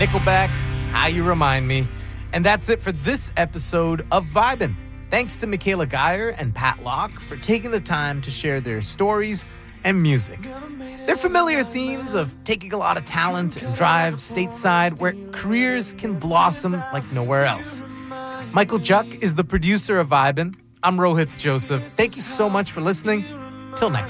Nickelback, How You Remind Me. And that's it for this episode of Vibin'. Thanks to Michaela Geyer and Pat Locke for taking the time to share their stories and music. They're familiar themes of taking a lot of talent and drive stateside where careers can blossom like nowhere else. Michael Juck is the producer of Vibin'. I'm Rohit Joseph. Thank you so much for listening. Till next time.